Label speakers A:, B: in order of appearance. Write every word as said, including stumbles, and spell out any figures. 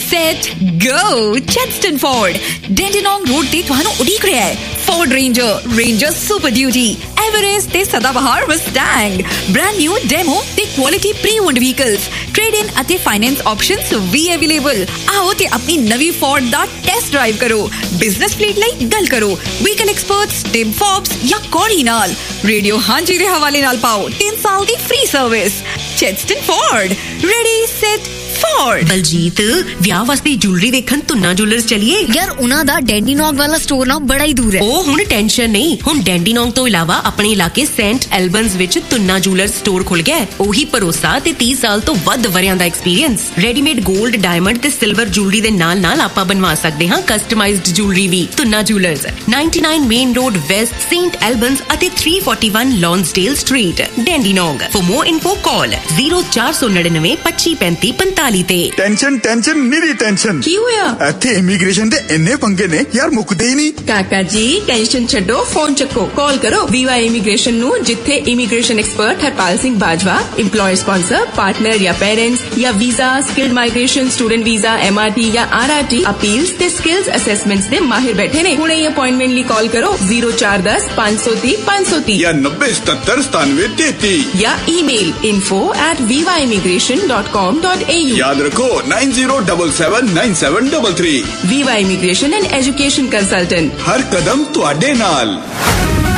A: set, go! Chadstone Ford, Dandenong Road ਤੇ ਤੁਹਾਨੂੰ ਉਡੀਕ ਰਿਹਾ ਹੈ। Ford Ranger, Ranger Super Duty, Everest ਤੇ ਸਦਾਬਹਾਰ Mustang, brand new demo ਤੇ quality pre-owned vehicles, trade-in ਅਤੇ finance options ਵੀ available। ਆਓ ਤੇ ਆਪਣੀ ਨਵੀਂ Ford ਦਾ test drive ਕਰੋ। Business fleet ਲਈ ਗੱਲ ਕਰੋ। Vehicle experts Tim Forbes ਜਾਂ Corey ਨਾਲ। Radio ਹਾਂਜੀ ਦੇ ਹਵਾਲੇ ਨਾਲ ਪਾਓ ਤਿੰਨ ਸਾਲ ਦੀ free service। Chadstone Ford, ready, set, Ford।
B: Baljit, ਵਿਆਹ ਵਾਸਤੇ ਜੁਐਲਰੀ ਵੇਖਣ ਤੁੰਨਾ ਜੁਐਲਰਸ ਚਲੀਏ।
C: ਯਾਰ ਉਹਨਾਂ ਦਾ ਡੈਂਡੀਨੌਗ ਵਾਲਾ ਸਟੋਰ ਨਾ ਬੜਾ ਹੀ ਦੂਰ ਹੈ।
B: ਉਹ ਹੁਣ ਟੈਨਸ਼ਨ ਨਹੀਂ, ਹੁਣ ਡੈਂਡੀਨੌਗ ਤੋਂ ਇਲਾਵਾ ਆਪਣੇ ਇਲਾਕੇ ਸੈਂਟ ਐਲਬਨਸ ਵਿੱਚ ਤੁੰਨਾ ਜੁਐਲਰਸ ਸਟੋਰ ਖੁੱਲ ਗਿਆ। ਉਹੀ ਭਰੋਸਾ ਤੇ ਤੀਹ ਸਾਲ ਤੋਂ ਵੱਧ ਵਰਿਆਂ ਦਾ ਐਕਸਪੀਰੀਅੰਸ। ਰੈਡੀਮੇਡ 골ਡ, ਡਾਇਮੰਡ ਤੇ ਸਿਲਵਰ ਜੁਐਲਰੀ ਦੇ ਨਾਲ ਨਾਲ ਆਪਾਂ ਬਣਵਾ ਸਕਦੇ ਹਾਂ ਕਸਟਮਾਈਜ਼ਡ ਜੁਐਲਰੀ ਵੀ। Tuna jewellers, ninety-nine main road West, Saint ਐਲਬਨਸ ਅਤੇ three forty-one ਲੌਂਸਡੇਲ street, ਡੈਂਡੀਨੌਗ। For more info call zero four nine nine twenty thirty-five forty-five ਤੇ।
D: Tension tension ਨਿਰੀ tension.
E: ਕੀ ਹੋਇਆ?
D: ਇੱਥੇ ਇਮੀਗ੍ਰੇਸ਼ਨ ਦੇ ਇੰਨੇ ਪੰਗੇ ਨੇ ਯਾਰ, ਮੁੱਕਦੇ ਹੀ ਨਹੀਂ।
E: ਕਾਕਾ ਜੀ ਟੈਨਸ਼ਨ ਛੱਡੋ, ਫੋਨ ਚੱਕੋ, ਕਾਲ ਕਰੋ ਵੀਵਾਈ ਇਮੀਗ੍ਰੇਸ਼ਨ ਨੂੰ, ਜਿੱਥੇ immigration expert Harpal Singh Bajwa, employer sponsor, partner ਜਾਂ ਪੇਰੈਂਟਸ ਜਾਂ visa, skilled migration, student visa, MRT ਜਾਂ ਆਰਆਰਟੀ, ਅਪੀਲਸ ਤੇ ਸਕਿਲਸ ਅਸੈਸਮੈਂਟਸ ਦੇ ਮਾਹਿਰ ਬੈਠੇ ਨੇ। ਹੁਣੇ ਹੀ ਅਪਾਇੰਟਮੈਂਟ ਲਈ ਕਾਲ ਕਰੋ zero four one zero five three zero five three zero
D: ਜਾਂ ninety seventy-seven ninety-nine thirty
E: ਜਾਂ email info at viva immigration dot com dot a u।
D: याद रखो nine zero seven seven nine seven three three।
E: Viva Immigration and Education Consultant,
D: हर कदम तुहाडे नाल।